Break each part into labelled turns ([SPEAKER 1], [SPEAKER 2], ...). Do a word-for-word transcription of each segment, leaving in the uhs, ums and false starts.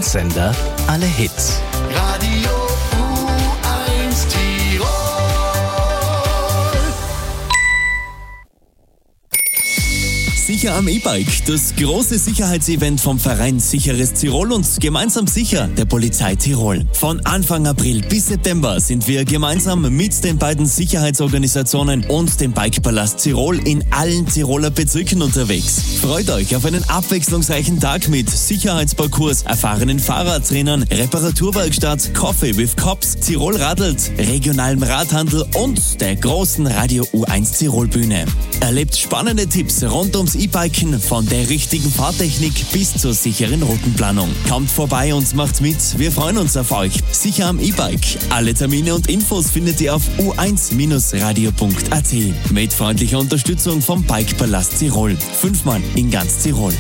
[SPEAKER 1] Sender, alle Hits.
[SPEAKER 2] Radio U eins Tirol.
[SPEAKER 3] Sicher am E-Bike, das große Sicherheitsevent vom Verein Sicheres Tirol und gemeinsam sicher der Polizei Tirol. Von Anfang April bis September sind wir gemeinsam mit den beiden Sicherheitsorganisationen und dem Bikepalast Tirol in allen Tiroler Bezirken unterwegs. Freut euch auf einen abwechslungsreichen Tag mit Sicherheitsparcours, erfahrenen Fahrradtrainern, Reparaturwerkstatt, Coffee with Cops, Tirol radelt, regionalem Radhandel und der großen Radio U eins Tirol Bühne. Erlebt spannende Tipps rund ums E-Biken, von der richtigen Fahrtechnik bis zur sicheren Routenplanung. Kommt vorbei und macht mit, wir freuen uns auf euch. Sicher am E-Bike. Alle Termine und Infos findet ihr auf u eins radio punkt a t. Mit freundlicher Unterstützung vom Bikepalast Tirol. Fünfmal in ganz Tirol.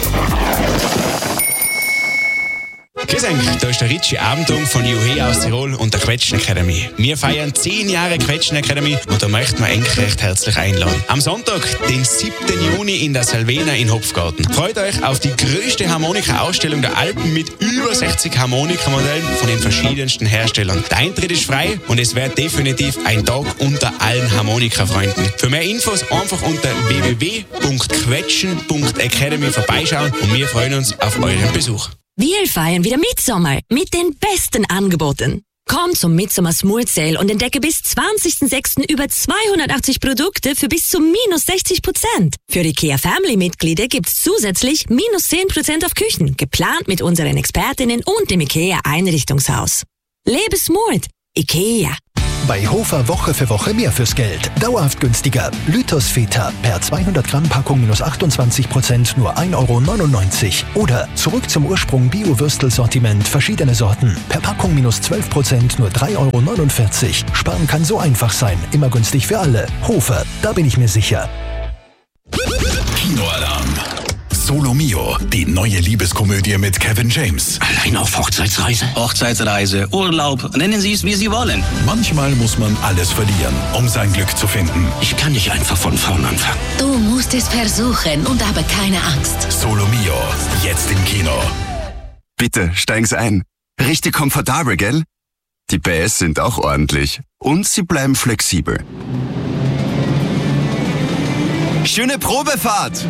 [SPEAKER 4] Grüß euch, da ist der Ritchie Abendung von Juhe aus Tirol und der Quetschen Academy. Wir feiern zehn Jahre Quetschen Academy und da möchten wir euch recht herzlich einladen. Am Sonntag, den siebten Juni in der Salvena in Hopfgarten. Freut euch auf die größte Harmonika-Ausstellung der Alpen mit über sechzig Harmonikamodellen von den verschiedensten Herstellern. Der Eintritt ist frei und es wird definitiv ein Tag unter allen Harmonika-Freunden. Für mehr Infos einfach unter w w w punkt quetschen punkt academy vorbeischauen und wir freuen uns auf euren Besuch.
[SPEAKER 5] Wir feiern wieder Mitsommer mit den besten Angeboten. Komm zum Mitsommer Smooth Sale und entdecke bis zwanzigsten sechsten über zweihundertachtzig Produkte für bis zu minus sechzig Prozent. Für IKEA Family Mitglieder gibt's zusätzlich minus zehn Prozent auf Küchen, geplant mit unseren Expertinnen und dem IKEA Einrichtungshaus. Lebe smooth. IKEA.
[SPEAKER 6] Bei Hofer Woche für Woche mehr fürs Geld. Dauerhaft günstiger. Lythos Feta per zweihundert Gramm Packung minus achtundzwanzig Prozent nur ein Euro neunundneunzig. Oder zurück zum Ursprung Bio-Würstel-Sortiment, verschiedene Sorten. Per Packung minus zwölf Prozent nur drei Euro neunundvierzig. Sparen kann so einfach sein. Immer günstig für alle. Hofer, da bin ich mir sicher.
[SPEAKER 7] Kinoalarm. Solo Mio, die neue Liebeskomödie mit Kevin James.
[SPEAKER 8] Allein auf Hochzeitsreise? Hochzeitsreise, Urlaub, nennen Sie es, wie Sie wollen.
[SPEAKER 7] Manchmal muss man alles verlieren, um sein Glück zu finden.
[SPEAKER 8] Ich kann nicht einfach von vorn anfangen.
[SPEAKER 9] Du musst es versuchen und habe keine Angst.
[SPEAKER 7] Solo Mio, jetzt im Kino.
[SPEAKER 10] Bitte, steigen Sie ein. Richtig komfortabel, gell? Die P S sind auch ordentlich. Und sie bleiben flexibel. Schöne Probefahrt!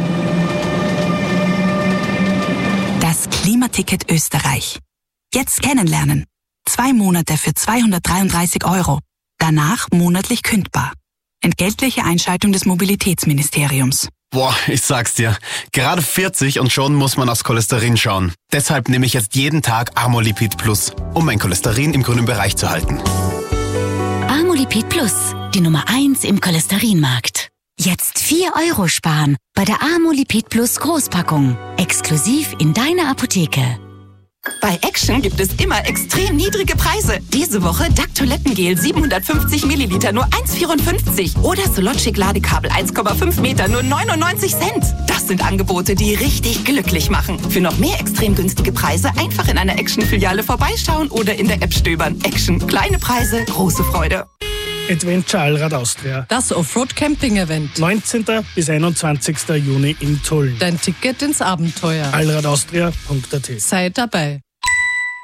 [SPEAKER 11] Das Klimaticket Österreich. Jetzt kennenlernen. Zwei Monate für zweihundertdreiunddreißig Euro. Danach monatlich kündbar. Entgeltliche Einschaltung des Mobilitätsministeriums.
[SPEAKER 12] Boah, ich sag's dir. Gerade vierzig und schon muss man aufs Cholesterin schauen. Deshalb nehme ich jetzt jeden Tag Amolipid Plus, um mein Cholesterin im grünen Bereich zu halten.
[SPEAKER 9] Amolipid Plus, die Nummer eins im Cholesterinmarkt. Jetzt vier Euro sparen bei der Amolipid Plus Großpackung. Exklusiv in deiner Apotheke.
[SPEAKER 13] Bei Action gibt es immer extrem niedrige Preise. Diese Woche D A C Toilettengel siebenhundertfünfzig Milliliter nur eins Komma vierundfünfzig oder Sologic Ladekabel eins Komma fünf Meter nur neunundneunzig Cent. Das sind Angebote, die richtig glücklich machen. Für noch mehr extrem günstige Preise einfach in einer Action-Filiale vorbeischauen oder in der App stöbern. Action. Kleine Preise, große Freude.
[SPEAKER 14] Adventure Allrad Austria.
[SPEAKER 15] Das Offroad-Camping-Event.
[SPEAKER 14] neunzehnten bis einundzwanzigsten Juni in Tulln.
[SPEAKER 15] Dein Ticket ins Abenteuer.
[SPEAKER 14] allradaustria punkt a t.
[SPEAKER 15] Sei dabei.